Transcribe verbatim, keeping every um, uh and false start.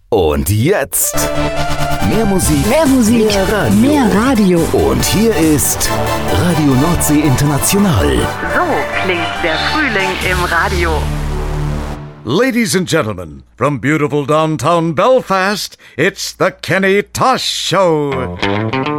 Und jetzt mehr Musik, Mehr Musik, mehr Radio. mehr Radio. Und hier ist Radio Nordsee International. So klingt der Frühling im Radio. Ladies and gentlemen, from beautiful downtown Belfast, it's the Kenny Tosh Show.